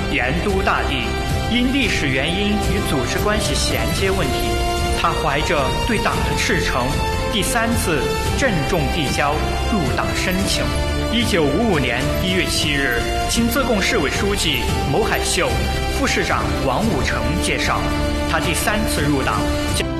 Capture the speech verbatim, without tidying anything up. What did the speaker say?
元都大帝，因历史原因与组织关系衔接问题，他怀着对党的赤诚，第三次郑重递交入党申请。一九五五年一月七日，经自贡市委书记牟海秀、副市长王武成介绍，他第三次入党。